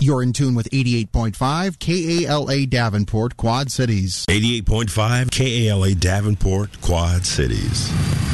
You're in tune with 88.5 KALA Davenport, Quad Cities. 88.5 KALA Davenport, Quad Cities.